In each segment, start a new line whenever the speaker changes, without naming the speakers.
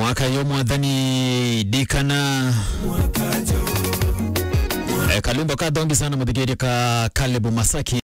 mwaka yo mwathani dikana Kalumbo ka dongi sana muthikiri ka Caleb Masaki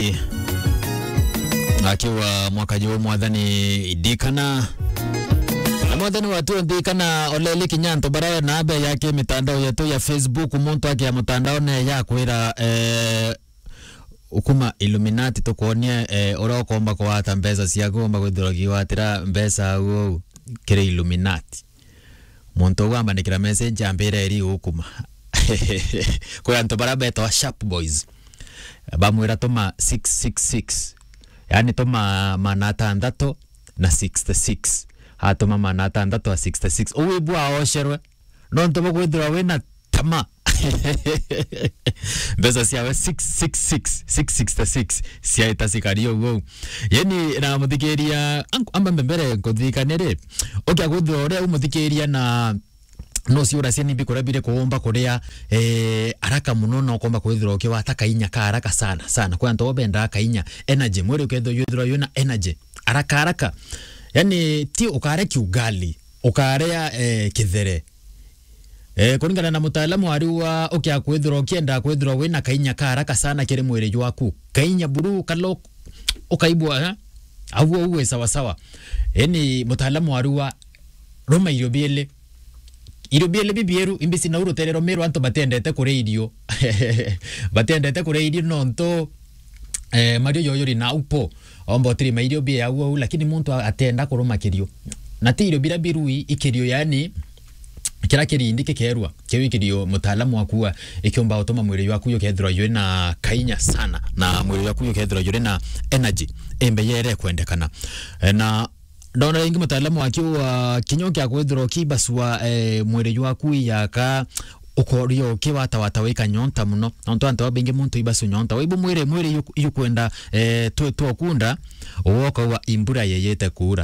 akiwa mwaka yo mwathani dikana mwathani watu dikana Olele Kinyanto bara na abe yake mitandao yetu ya Facebook umuntu wake ya mtandao ne ya kwira ukuma Illuminati tukonie orokomba kwa hata mbesa siagomba kwithiragiwa atira mbesa uo kire Illuminati muntu wamba nikira message ambere eri ukuma kwa anto barabeto wa Sharp Boys bamwira toma 666 yani toma manata ndato na 66 hatoma manata ndato wa 66 uwibwa osherwe nonto bokwithira wena tama mbesa siawe 666 siaita sikario wo yani na muthikiria amba mbere kuthikanire okia guthira ore umuthikiria na no siura sieni bikora bire kuomba korea haraka muno no komba kwithira okiwa ataka inya ka haraka sana kwa nto obenda akainya energy mwere uketho yuthira yuna energy haraka yani ti ukare kiugali ukarea kithere kuningana na mutaalamu ariwa okia kwithira okienda kwithira wina kainya ka haraka sana kire mwere waku kainya buru kalo ukaibwa awu uwe sawa yani mutaalamu ariwa Roma iriobele bibieru imbisi na uruterero mero anto batendete kure irio batendete kure irio nonto mario yoyori na upo ombo tri mairio bia awu lakini muntu atenda kuruma kirio na tiro bila birui ikirio yani kira kirindi kekerwa kiwikirio mutaalamu wakuwa ikiomba utoma mwiri waku yo kethira yo na kainya sana na mwiri waku yo kethira yo na energy embeyere kwendekana na ndona ingi mutaalamu wakiwa kinyoki akwethira kibaswa mwiri waku yaka ukorio kiwata wika nyonta muno nonto anto abinge muntu ibasu nyonta wibu mwiri yukwenda tu kunda uwoka wa imbura yeyete kura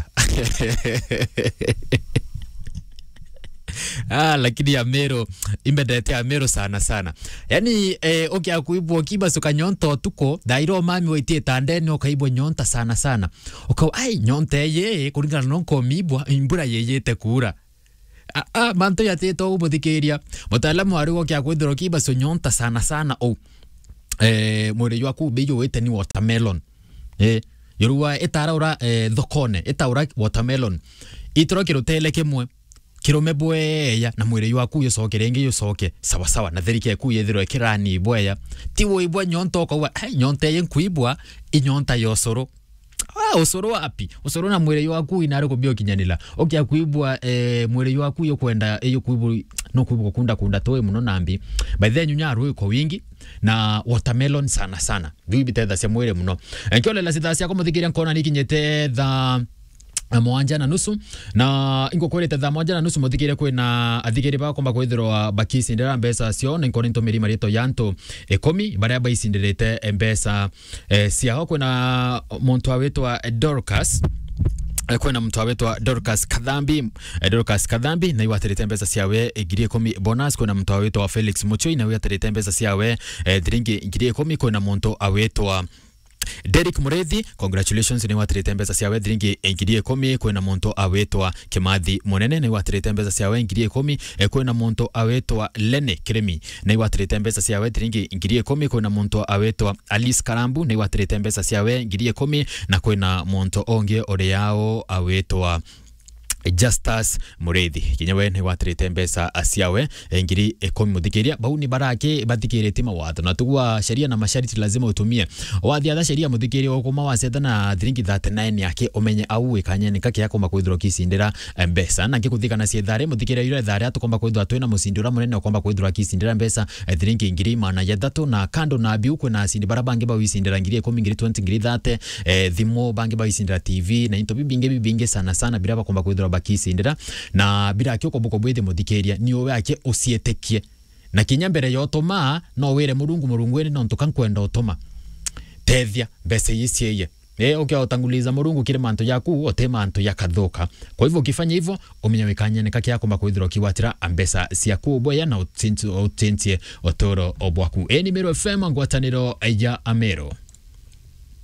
lakini Amero imbedete Amero sana yani okia kuibwa kibaso kanyonto tuko dairo mami wetie tandeni okaibwa nyonta sana ukawa ai nyonte ye kuringana nonko mibwa imbura yeyete kura manto yateto ubuthikiria mutaalamu ari okia kwithira kibaso nyonta sana mwiri waku biyo wete ni watermelon yorua etaraura thokone etaura watermelon itro kirutele kimwe kirome bweya na mwiri waku yosokerenge yosoke sawa na therike ku yethiro kirani bweya tiwo ibwa nyonto kwa nyonte yenkuibwa inyonta yosoro osoro wapi osoro na mwiri waku inari kubio kinyanila okia kuibwa mwiri waku yokwenda kuibwa no kuibwa kunda towe muno nambi by then nyunyaru ko wingi na watermelon sana bibiteza cia mwiri muno enkole la sitasia komuthikiria nkona nikinyete tha mwanja na nusu na ingo kweleta tha mwanja na nusu muthikire kwina athikiri ba komba kwithirwa bakisindira mbesa cio na inkorinto mirima rito yanto 10 baria baisindirite mbesa cia kwina muntu awetwa Dorcas kwena mtu awetwa Dorcas Kadhambi na iwaterete mbesa siawe girie 10 bonus kwena mtu awetwa Felix Muchoi na iwaterete mbesa siawe dringi girie 10 kwena muntu awetwa Derek Murethi, congratulations ni watirite mbesa siawe dringi ngirie 10 kwena muntu awetwa Kimathi Munene ni watirite mbesa siawe ngirie 10 kwena muntu awetwa Lene Kiremi ni watirite mbesa siawe dringi ngirie 10 kwena muntu awetwa Alice Karambu ni watirite mbesa siawe ngirie 10 na kwena muntu onge oreao awetwa Justus Murethi kinyawe ni watirite mbesa asiawe ngiri 10 muthikiria bau ni barake bathikirite mawatho na tugwa sheria na masharti lazima utumie wathi atha sheria muthikiria okoma waseta na drinki 39 yake umenye au ikanyene kake yako makwithiro kisindira mbesa na ngikuthikana ciethare muthikiria yure thare atukomba kwithira twina musindira munene okomba kwithira kisindira mbesa drinki ngiri mana ya thatu na kando na biu kwina sindi barabange bawisindira ngiri 10 ngiri 20 ngiri 30 thimo bange bawisindira TV na into bibinge sana biraba komba kwithira bakisindira na bila kyo kobuko bwete muthikeria ni owe ake osietekie na kinya mbere yotoma no wire murungu ene no ntoka kwenda otoma tethia mbese yisieye okay otanguliza murungu kile manto yaku otema manto yakathoka kwa hivyo ukifanya hivyo umenya wekanyane kake yako makwithiro kiwatira ambesa siaku boya na otentie otoro obwaku Mero FM ngwataniro ya Amero.